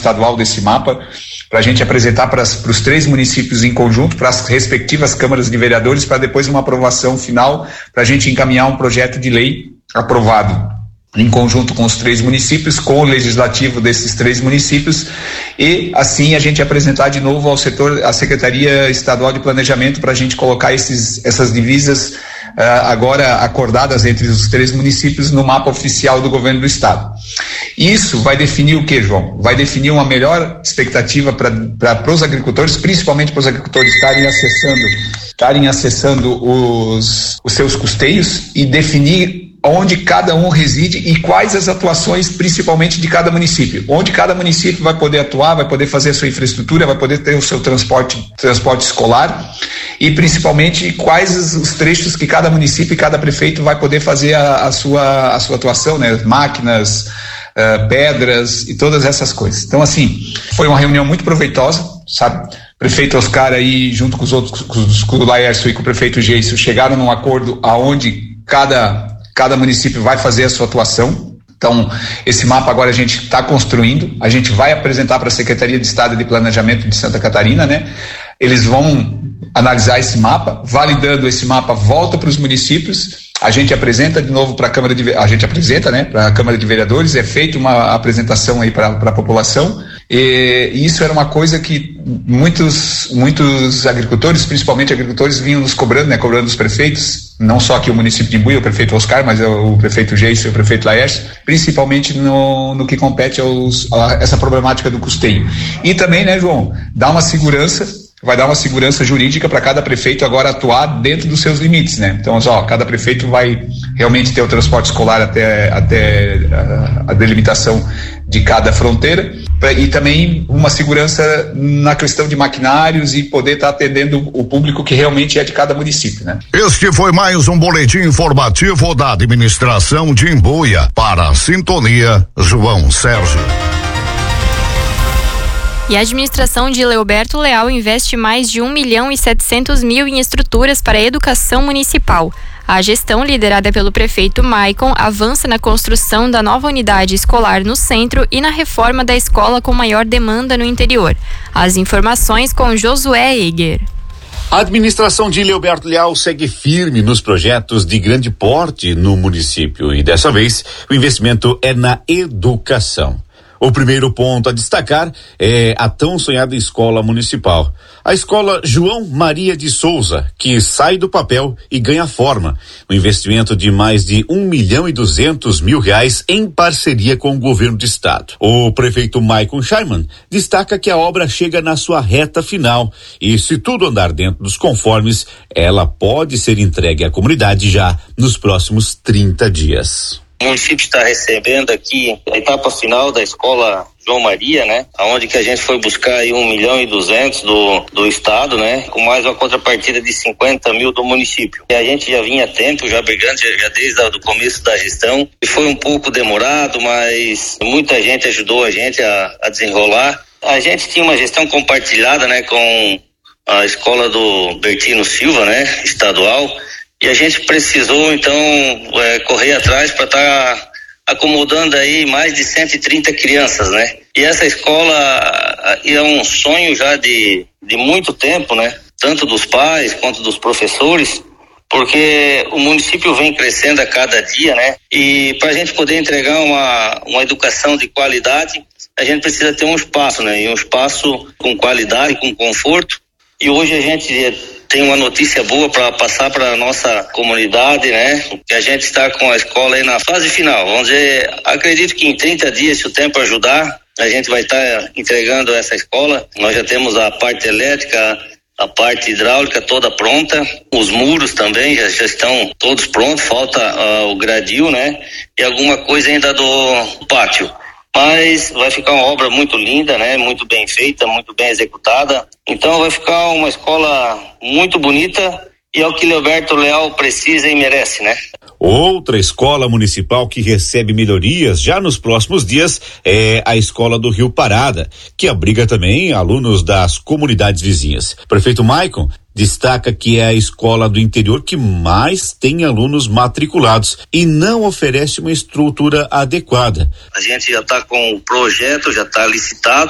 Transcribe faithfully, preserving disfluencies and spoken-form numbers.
estadual desse mapa, para a gente apresentar para os três municípios em conjunto, para as respectivas câmaras de vereadores, para depois uma aprovação final, para a gente encaminhar um projeto de lei aprovado em conjunto com os três municípios, com o legislativo desses três municípios, e assim a gente apresentar de novo ao setor, à Secretaria Estadual de Planejamento, para a gente colocar esses, essas divisas uh, agora acordadas entre os três municípios no mapa oficial do governo do estado. Isso vai definir o que, João? Vai definir uma melhor expectativa para os agricultores, principalmente para os agricultores estarem acessando, estarem acessando os, os seus custeios, e definir onde cada um reside e quais as atuações, principalmente de cada município. Onde cada município vai poder atuar, vai poder fazer a sua infraestrutura, vai poder ter o seu transporte, transporte escolar, e principalmente quais os, os trechos que cada município e cada prefeito vai poder fazer a, a, sua, a sua atuação, né? Máquinas, uh, pedras e todas essas coisas. Então, assim, foi uma reunião muito proveitosa, sabe? Prefeito Oscar aí, junto com os outros, com, com o Laércio e com o prefeito Geisio, chegaram num acordo aonde cada Cada município vai fazer a sua atuação. Então, esse mapa agora a gente está construindo, a gente vai apresentar para a Secretaria de Estado de Planejamento de Santa Catarina, né? Eles vão analisar esse mapa, validando esse mapa, volta para os municípios, a gente apresenta de novo para a Câmara de a gente apresenta, né, para a Câmara de Vereadores, é feita uma apresentação aí para a população. E isso era uma coisa que muitos muitos agricultores, principalmente agricultores, vinham nos cobrando, né, cobrando os prefeitos, não só aqui o município de Imbuí, o prefeito Oscar, mas o prefeito Geisio e o prefeito Laércio, principalmente no, no que compete aos, a essa problemática do custeio. E também, né, João, dá uma segurança, vai dar uma segurança jurídica para cada prefeito agora atuar dentro dos seus limites, né? Então, ó, cada prefeito vai realmente ter o transporte escolar até, até a, a delimitação de cada fronteira, e também uma segurança na questão de maquinários e poder estar tá atendendo o público que realmente é de cada município, né? Este foi mais um boletim informativo da administração de Imbuia. Para a Sintonia, João Sérgio. E a administração de Leoberto Leal investe mais de um milhão e setecentos mil em estruturas para a educação municipal. A gestão, liderada pelo prefeito Maicon, avança na construção da nova unidade escolar no centro e na reforma da escola com maior demanda no interior. As informações com Josué Eger. A administração de Leoberto Leal segue firme nos projetos de grande porte no município e, dessa vez, o investimento é na educação. O primeiro ponto a destacar é a tão sonhada escola municipal. A escola João Maria de Souza, que sai do papel e ganha forma. Um investimento de mais de um milhão e duzentos mil reais em parceria com o governo do estado. O prefeito Maicon Scheiman destaca que a obra chega na sua reta final e, se tudo andar dentro dos conformes, ela pode ser entregue à comunidade já nos próximos trinta dias. O município está recebendo aqui a etapa final da escola João Maria, né? Onde que a gente foi buscar aí um milhão e duzentos do, do estado, né? Com mais uma contrapartida de cinquenta mil do município. E a gente já vinha a tempo, já brigando, já, já desde o começo da gestão. E foi um pouco demorado, mas muita gente ajudou a gente a, a desenrolar. A gente tinha uma gestão compartilhada, né? Com a escola do Bertino Silva, né? Estadual. E a gente precisou, então, é, correr atrás para estar tá acomodando aí mais de cento e trinta crianças, né? E essa escola é um sonho já de, de muito tempo, né? Tanto dos pais quanto dos professores, porque o município vem crescendo a cada dia, né? E para a gente poder entregar uma, uma educação de qualidade, a gente precisa ter um espaço, né? E um espaço com qualidade, com conforto. E hoje a gente tem uma notícia boa para passar para a nossa comunidade, né? Que a gente está com a escola aí na fase final. Vamos dizer, acredito que em trinta dias, se o tempo ajudar, a gente vai estar tá entregando essa escola. Nós já temos a parte elétrica, a parte hidráulica toda pronta, os muros também já, já estão todos prontos, falta uh, o gradil, né? E alguma coisa ainda do pátio. Mas vai ficar uma obra muito linda, né? Muito bem feita, muito bem executada. Então vai ficar uma escola muito bonita e é o que Leoberto Leal precisa e merece, né? Outra escola municipal que recebe melhorias já nos próximos dias é a Escola do Rio Parada, que abriga também alunos das comunidades vizinhas. O prefeito Maicon destaca que é a escola do interior que mais tem alunos matriculados e não oferece uma estrutura adequada. A gente já está com o projeto, já está licitado.